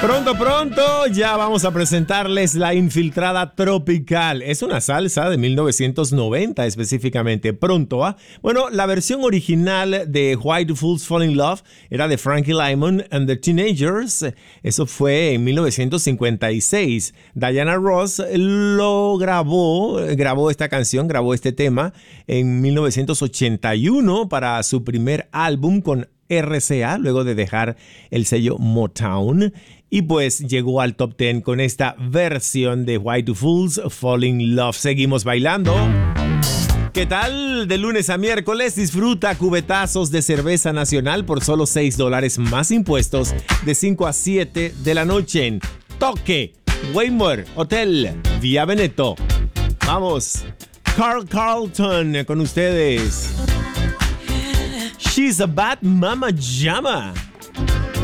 Pronto, pronto, ya vamos a presentarles La Infiltrada Tropical. Es una salsa de 1990 específicamente. Pronto, ¿ah? Bueno, la versión original de Why Do Fools Fall in Love era de Frankie Lymon and the Teenagers. Eso fue en 1956. Diana Ross lo grabó esta canción, grabó este tema en 1981 para su primer álbum con RCA, luego de dejar el sello Motown. Y pues llegó al top 10 con esta versión de Why Do Fools Fall in Love. Seguimos bailando. ¿Qué tal? De lunes a miércoles disfruta cubetazos de cerveza nacional por solo $6 más impuestos de 5 a 7 de la noche en Toque, Waymore Hotel, Vía Veneto. Vamos, Carl Carlton con ustedes. She's a bad mama llama.